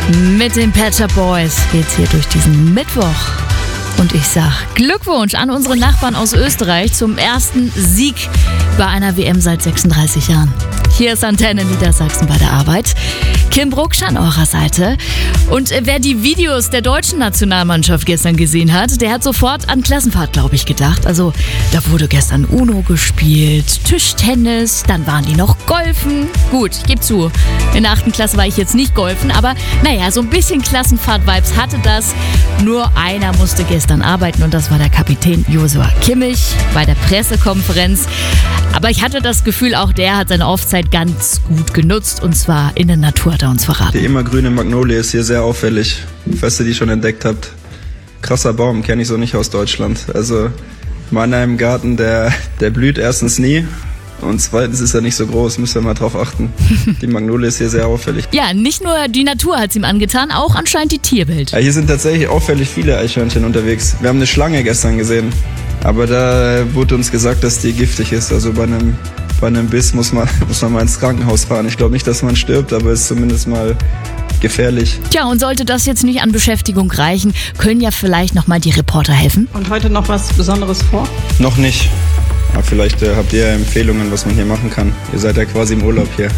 Mit den Pet Shop Boys geht's hier durch diesen Mittwoch. Und ich sag Glückwunsch an unsere Nachbarn aus Österreich zum ersten Sieg bei einer WM seit 36 Jahren. Hier ist Antenne Niedersachsen bei der Arbeit. Kim Brucksch an eurer Seite. Und wer die Videos der deutschen Nationalmannschaft gestern gesehen hat, der hat sofort an Klassenfahrt, glaube ich, gedacht. Also da wurde gestern Uno gespielt, Tischtennis, dann waren die noch golfen. Gut, ich gebe zu, in der 8. Klasse war ich jetzt nicht golfen, aber naja, so ein bisschen Klassenfahrt-Vibes hatte das. Nur einer musste gestern arbeiten und das war der Kapitän Joshua Kimmich bei der Pressekonferenz. Aber ich hatte das Gefühl, auch der hat seine Offzeit ganz gut genutzt und zwar in der Natur, hat er uns verraten. Die immergrüne Magnolie ist hier sehr auffällig, falls ihr die schon entdeckt habt. Krasser Baum, kenne ich so nicht aus Deutschland. Also meiner im Garten, der blüht erstens nie und zweitens ist er nicht so groß, müsst ihr mal drauf achten. Die Magnolie ist hier sehr auffällig. Ja, nicht nur die Natur hat es ihm angetan, auch anscheinend die Tierwelt. Ja, hier sind tatsächlich auffällig viele Eichhörnchen unterwegs. Wir haben eine Schlange gestern gesehen, aber da wurde uns gesagt, dass die giftig ist. Also bei einem Biss muss man mal ins Krankenhaus fahren. Ich glaube nicht, dass man stirbt, aber es ist zumindest mal gefährlich. Tja, und sollte das jetzt nicht an Beschäftigung reichen, können ja vielleicht nochmal die Reporter helfen. Und heute noch was Besonderes vor? Noch nicht. Aber vielleicht habt ihr ja Empfehlungen, was man hier machen kann. Ihr seid ja quasi im Urlaub hier.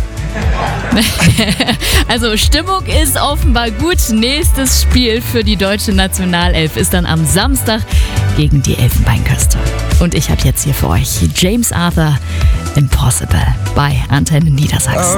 Also Stimmung ist offenbar gut. Nächstes Spiel für die deutsche Nationalelf ist dann am Samstag gegen die Elfenbeinküste. Und ich habe jetzt hier für euch James Arthur, Impossible bei Antenne Niedersachsen.